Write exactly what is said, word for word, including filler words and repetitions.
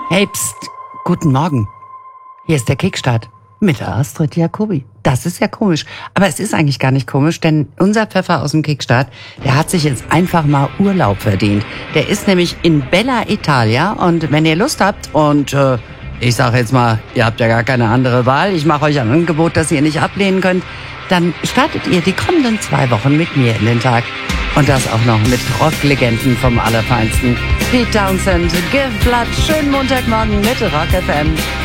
Hey, pst, guten Morgen. Hier ist der Kickstart mit der Astrid Jacobi. Das ist ja komisch, aber es ist eigentlich gar nicht komisch, denn unser Pfeffer aus dem Kickstart, der hat sich jetzt einfach mal Urlaub verdient. Der ist nämlich in Bella Italia und wenn ihr Lust habt und äh, ich sage jetzt mal, ihr habt ja gar keine andere Wahl, ich mache euch ein Angebot, das ihr nicht ablehnen könnt, dann startet ihr die kommenden zwei Wochen mit mir in den Tag. Und das auch noch mit Rocklegenden vom Allerfeinsten. Pete Townsend, Give Blood, schönen Montagmorgen mit Rock F M.